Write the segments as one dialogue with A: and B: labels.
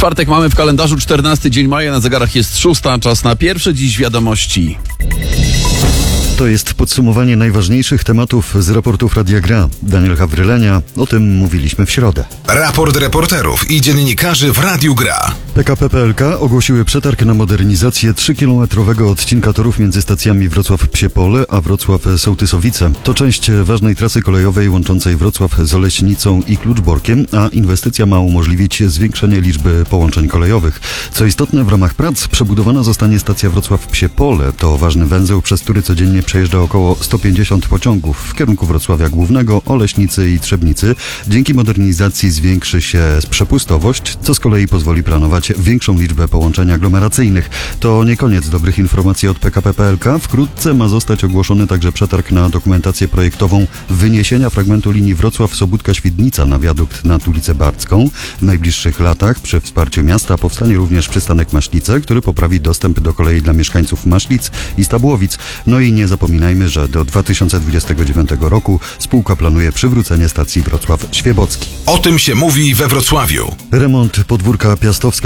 A: Czwartek mamy w kalendarzu 14 dzień maja, na zegarach jest 6, czas na pierwsze dziś wiadomości.
B: To jest podsumowanie najważniejszych tematów z raportów Radia Gra. Daniel Hawrylenia, o tym mówiliśmy w środę.
C: Raport reporterów i dziennikarzy w Radiu Gra.
B: PKP PLK ogłosiły przetarg na modernizację 3-kilometrowego odcinka torów między stacjami Wrocław-Psie Pole a Wrocław-Sołtysowice. To część ważnej trasy kolejowej łączącej Wrocław z Oleśnicą i Kluczborkiem, a inwestycja ma umożliwić zwiększenie liczby połączeń kolejowych. Co istotne, w ramach prac przebudowana zostanie stacja Wrocław-Psie Pole. To ważny węzeł, przez który codziennie przejeżdża około 150 pociągów w kierunku Wrocławia Głównego, Oleśnicy i Trzebnicy. Dzięki modernizacji zwiększy się przepustowość, co z kolei pozwoli planować większą liczbę połączeń aglomeracyjnych. To nie koniec dobrych informacji od PKP PLK. Wkrótce ma zostać ogłoszony także przetarg na dokumentację projektową wyniesienia fragmentu linii Wrocław-Sobótka-Świdnica na wiadukt nad ulicę Barcką. W najbliższych latach przy wsparciu miasta powstanie również przystanek Maślice, który poprawi dostęp do kolei dla mieszkańców Maślic i Stabłowic. No i nie zapominajmy, że do 2029 roku spółka planuje przywrócenie stacji Wrocław-Świebocki.
C: O tym się mówi we Wrocławiu.
B: Remont podwórka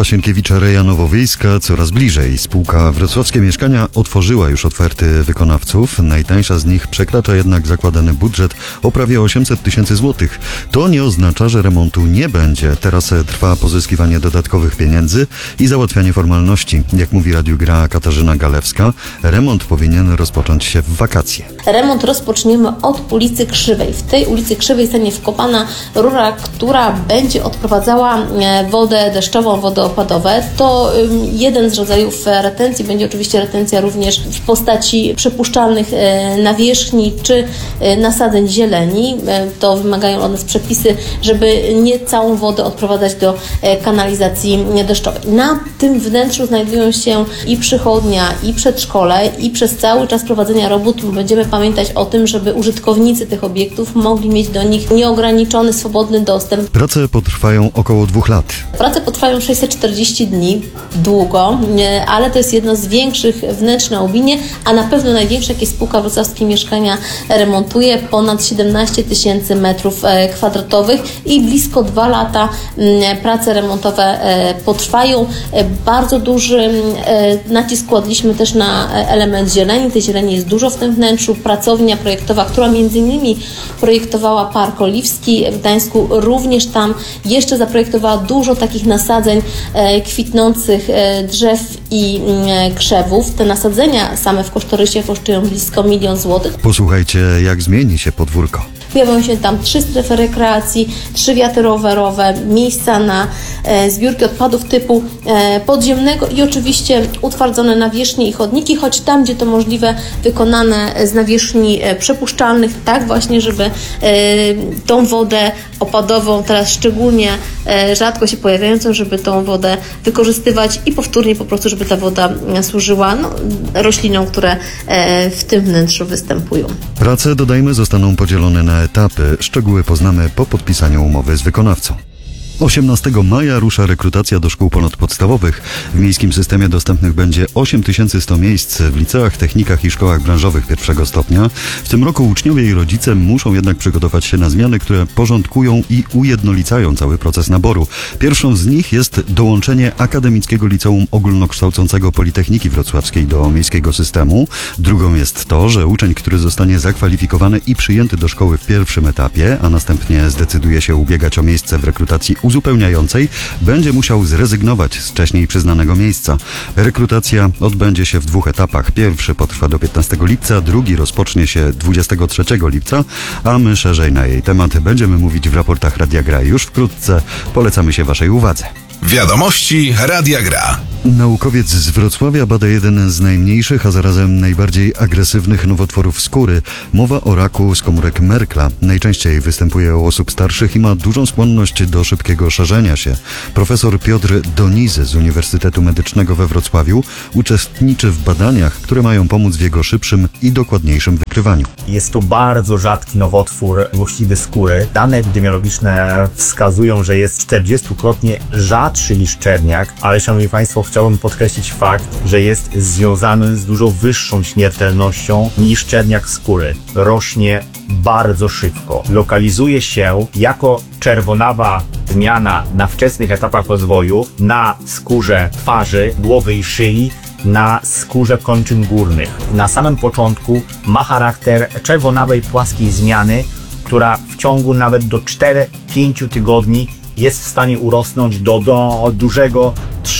B: Piastowska-Sienkiewicza-Reja-Nowowiejska coraz bliżej. Spółka Wrocławskie Mieszkania otworzyła już oferty wykonawców. Najtańsza z nich przekracza jednak zakładany budżet o prawie 800 000 złotych. To nie oznacza, że remontu nie będzie. Teraz trwa pozyskiwanie dodatkowych pieniędzy i załatwianie formalności. Jak mówi Radiu Gra Katarzyna Galewska, remont powinien rozpocząć się w wakacje.
D: Remont rozpoczniemy od ulicy Krzywej. W tej ulicy Krzywej zostanie wkopana rura, która będzie odprowadzała wodę deszczową, wodę opadowe. To jeden z rodzajów retencji. Będzie oczywiście retencja również w postaci przepuszczalnych nawierzchni czy nasadzeń zieleni. To wymagają od nas przepisy, żeby nie całą wodę odprowadzać do kanalizacji deszczowej. Na tym wnętrzu znajdują się i przychodnia, i przedszkole, i przez cały czas prowadzenia robót będziemy pamiętać o tym, żeby użytkownicy tych obiektów mogli mieć do nich nieograniczony, swobodny dostęp.
B: Prace potrwają około 2 lat.
D: Prace potrwają 640 dni, długo, ale to jest jedno z większych wnętrz na Łubinie, a na pewno największa, jakie spółka Wrocławskie Mieszkania remontuje, ponad 17 000 metrów kwadratowych i blisko 2 lata prace remontowe potrwają. Bardzo duży nacisk kładliśmy też na element zieleni. Tej zieleni jest dużo w tym wnętrzu. Pracownia projektowa, która m.in. projektowała Park Oliwski w Gdańsku, również tam jeszcze zaprojektowała dużo takich nasadzeń kwitnących drzew i krzewów. Te nasadzenia same w kosztorysie kosztują blisko 1 000 000 złotych.
B: Posłuchajcie, jak zmieni się podwórko.
D: Pojawią się tam 3 strefy rekreacji, 3 wiaty rowerowe, miejsca na zbiórki odpadów typu podziemnego i oczywiście utwardzone nawierzchnie i chodniki, choć tam, gdzie to możliwe, wykonane z nawierzchni przepuszczalnych, tak właśnie, żeby tą wodę opadową, teraz szczególnie rzadko się pojawiającą, żeby tą wodę wykorzystywać i powtórnie po prostu, żeby ta woda służyła roślinom, które w tym wnętrzu występują.
B: Prace, dodajmy, zostaną podzielone na etapy. Szczegóły poznamy po podpisaniu umowy z wykonawcą. 18 maja rusza rekrutacja do szkół ponadpodstawowych. W miejskim systemie dostępnych będzie 8100 miejsc w liceach, technikach i szkołach branżowych pierwszego stopnia. W tym roku uczniowie i rodzice muszą jednak przygotować się na zmiany, które porządkują i ujednolicają cały proces naboru. Pierwszą z nich jest dołączenie Akademickiego Liceum Ogólnokształcącego Politechniki Wrocławskiej do miejskiego systemu. Drugą jest to, że uczeń, który zostanie zakwalifikowany i przyjęty do szkoły w pierwszym etapie, a następnie zdecyduje się ubiegać o miejsce w rekrutacji uzupełniającej, będzie musiał zrezygnować z wcześniej przyznanego miejsca. Rekrutacja odbędzie się w 2 etapach. Pierwszy potrwa do 15 lipca, drugi rozpocznie się 23 lipca, a my szerzej na jej temat będziemy mówić w raportach Radia Gra już wkrótce. Polecamy się Waszej uwadze.
C: Wiadomości Radia Gra.
B: Naukowiec z Wrocławia bada jeden z najmniejszych, a zarazem najbardziej agresywnych nowotworów skóry. Mowa o raku z komórek Merkla. Najczęściej występuje u osób starszych i ma dużą skłonność do szybkiego szerzenia się. Profesor Piotr Donizy z Uniwersytetu Medycznego we Wrocławiu uczestniczy w badaniach, które mają pomóc w jego szybszym i dokładniejszym wykrywaniu.
E: Jest to bardzo rzadki nowotwór złośliwy skóry. Dane epidemiologiczne wskazują, że jest 40-krotnie rzadszy niż czerniak, ale szanowni Państwo, w chciałbym podkreślić fakt, że jest związany z dużo wyższą śmiertelnością niż czerniak skóry. Rośnie bardzo szybko. Lokalizuje się jako czerwonawa zmiana na wczesnych etapach rozwoju na skórze twarzy, głowy i szyi, na skórze kończyn górnych. Na samym początku ma charakter czerwonawej płaskiej zmiany, która w ciągu nawet do 4-5 tygodni jest w stanie urosnąć do dużego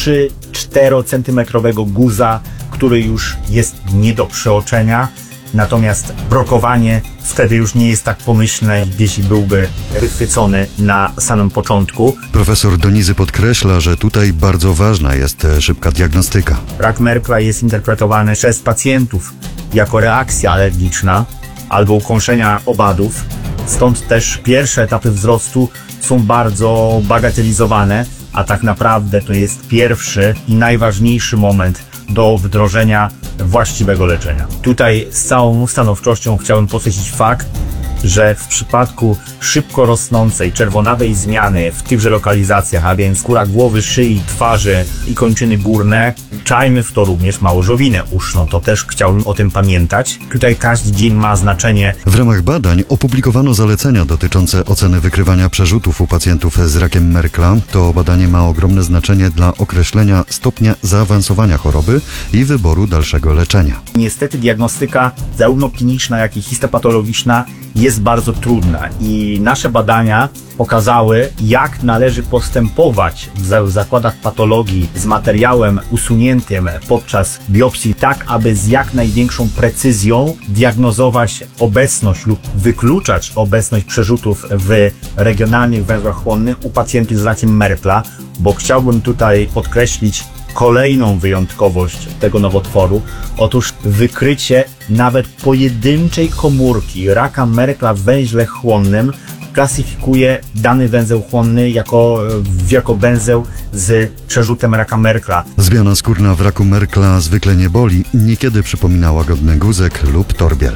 E: 3-4 centymetrowego guza, który już jest nie do przeoczenia. Natomiast brokowanie wtedy już nie jest tak pomyślne, jeśli byłby wychwycony na samym początku.
B: Profesor Donizy podkreśla, że tutaj bardzo ważna jest szybka diagnostyka.
E: Rak Merkla jest interpretowany przez pacjentów jako reakcja alergiczna albo ukąszenia owadów. Stąd też pierwsze etapy wzrostu są bardzo bagatelizowane, a tak naprawdę to jest pierwszy i najważniejszy moment do wdrożenia właściwego leczenia. Tutaj z całą stanowczością chciałbym podkreślić fakt, że w przypadku szybko rosnącej czerwonawej zmiany w tychże lokalizacjach, a więc skóra głowy, szyi, twarzy i kończyny górne, wliczajmy w to również małożowinę uszną. To też chciałbym o tym pamiętać. Tutaj każdy dzień ma znaczenie.
B: W ramach badań opublikowano zalecenia dotyczące oceny wykrywania przerzutów u pacjentów z rakiem Merkla. To badanie ma ogromne znaczenie dla określenia stopnia zaawansowania choroby i wyboru dalszego leczenia.
E: Niestety diagnostyka zarówno kliniczna, jak i histopatologiczna jest bardzo trudna i nasze badania pokazały, jak należy postępować w zakładach patologii z materiałem usuniętym podczas biopsji, tak aby z jak największą precyzją diagnozować obecność lub wykluczać obecność przerzutów w regionalnych węzłach chłonnych u pacjentów z rakiem Merkla, bo chciałbym tutaj podkreślić kolejną wyjątkowość tego nowotworu. Otóż wykrycie nawet pojedynczej komórki raka Merkla w węźle chłonnym klasyfikuje dany węzeł chłonny jako węzeł z przerzutem raka Merkla.
B: Zmiana skórna w raku Merkla zwykle nie boli, niekiedy przypomina łagodny guzek lub torbiel.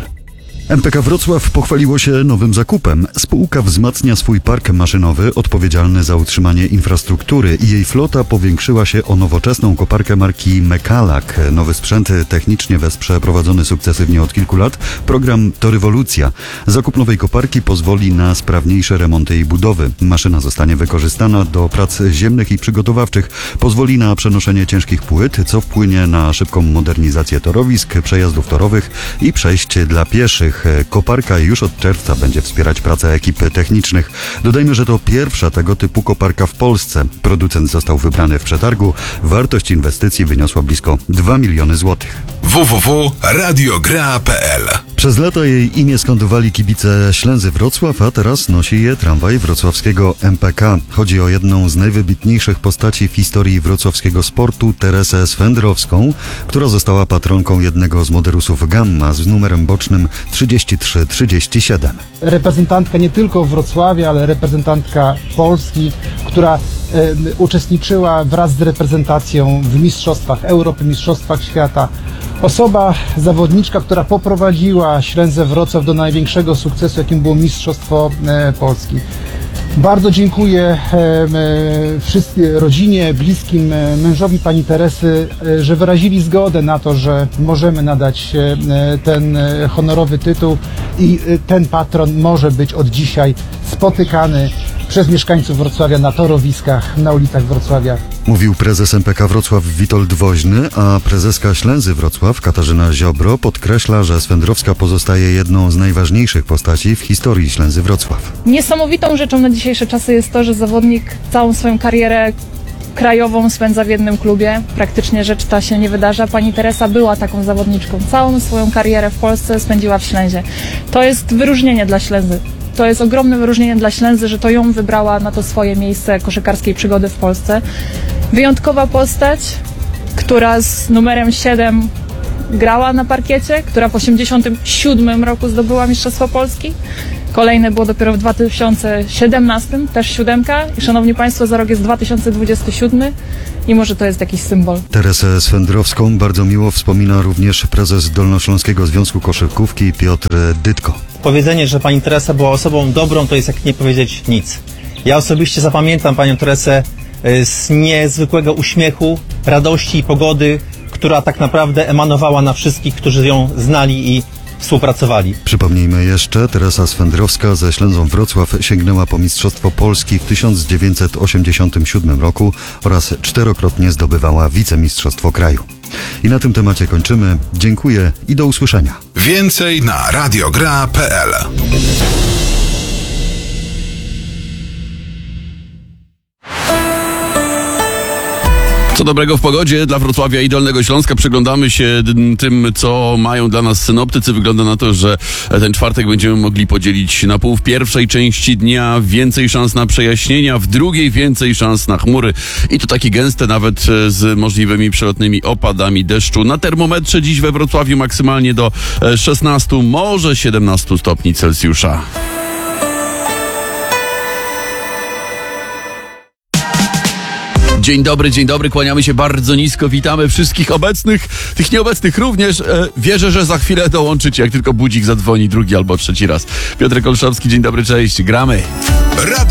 B: MPK Wrocław pochwaliło się nowym zakupem. Spółka wzmacnia swój park maszynowy odpowiedzialny za utrzymanie infrastruktury i jej flota powiększyła się o nowoczesną koparkę marki Mekalak. Nowy sprzęt technicznie wesprze prowadzony sukcesywnie od kilku lat program To Rewolucja. Zakup nowej koparki pozwoli na sprawniejsze remonty i budowy. Maszyna zostanie wykorzystana do prac ziemnych i przygotowawczych. Pozwoli na przenoszenie ciężkich płyt, co wpłynie na szybką modernizację torowisk, przejazdów torowych i przejść dla pieszych. Koparka już od czerwca będzie wspierać pracę ekip technicznych. Dodajmy, że to pierwsza tego typu koparka w Polsce. Producent został wybrany w przetargu. Wartość inwestycji wyniosła blisko 2 miliony złotych.
C: www.radiogra.pl.
B: Przez lata jej imię skandowali kibice Ślęzy Wrocław, a teraz nosi je tramwaj wrocławskiego MPK. Chodzi o jedną z najwybitniejszych postaci w historii wrocławskiego sportu, Teresę Swędrowską, która została patronką jednego z moderusów Gamma z numerem bocznym 3337.
F: Reprezentantka nie tylko Wrocławia, ale reprezentantka Polski, która uczestniczyła wraz z reprezentacją w Mistrzostwach Europy, Mistrzostwach Świata. Osoba, zawodniczka, która poprowadziła Ślęzę Wrocław do największego sukcesu, jakim było Mistrzostwo Polski. Bardzo dziękuję wszystkim rodzinie, bliskim, mężowi pani Teresy, że wyrazili zgodę na to, że możemy nadać ten honorowy tytuł i ten patron może być od dzisiaj spotykany przez mieszkańców Wrocławia na torowiskach, na ulicach Wrocławia.
B: Mówił prezes MPK Wrocław Witold Woźny, a prezeska Ślęzy Wrocław Katarzyna Ziobro podkreśla, że Swędrowska pozostaje jedną z najważniejszych postaci w historii Ślęzy Wrocław.
G: Niesamowitą rzeczą na dzisiejsze czasy jest to, że zawodnik całą swoją karierę krajową spędza w jednym klubie. Praktycznie rzecz ta się nie wydarza. Pani Teresa była taką zawodniczką. Całą swoją karierę w Polsce spędziła w Ślęzie. To jest wyróżnienie dla Ślęzy. To jest ogromne wyróżnienie dla Ślęzy, że to ją wybrała na to swoje miejsce koszykarskiej przygody w Polsce. Wyjątkowa postać, która z numerem 7 grała na parkiecie, która w 1987 roku zdobyła Mistrzostwo Polski. Kolejne było dopiero w 2017, też 7. I szanowni państwo, za rok jest 2027 i może to jest jakiś symbol.
B: Teresę Swędrowską bardzo miło wspomina również prezes Dolnośląskiego Związku Koszykówki Piotr Dytko.
H: Powiedzenie, że pani Teresa była osobą dobrą, to jest jak nie powiedzieć nic. Ja osobiście zapamiętam panią Teresę z niezwykłego uśmiechu, radości i pogody, która tak naprawdę emanowała na wszystkich, którzy ją znali i współpracowali.
B: Przypomnijmy jeszcze, Teresa Swędrowska ze Ślęzą Wrocław sięgnęła po Mistrzostwo Polski w 1987 roku oraz 4-krotnie zdobywała wicemistrzostwo kraju. I na tym temacie kończymy. Dziękuję i do usłyszenia.
C: Więcej na radiogra.pl.
A: Co dobrego w pogodzie dla Wrocławia i Dolnego Śląska. Przyglądamy się tym, co mają dla nas synoptycy. Wygląda na to, że ten czwartek będziemy mogli podzielić na pół. W pierwszej części dnia więcej szans na przejaśnienia, w drugiej więcej szans na chmury. I to takie gęste, nawet z możliwymi przelotnymi opadami deszczu. Na termometrze dziś we Wrocławiu maksymalnie do 16, może 17 stopni Celsjusza. Dzień dobry, kłaniamy się bardzo nisko, witamy wszystkich obecnych, tych nieobecnych również. Wierzę, że za chwilę dołączycie, jak tylko budzik zadzwoni drugi albo trzeci raz. Piotr Olszewski, dzień dobry, cześć, gramy.
C: Radio